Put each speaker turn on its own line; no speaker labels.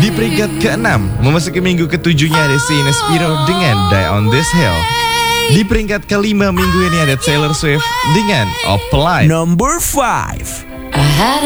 Di peringkat ke-6, memasuki minggu ke-7-nya ada Saint Spiro dengan Die on This Hill. Di peringkat ke-5 minggu ini ada Taylor Swift dengan Apply.
Number 5.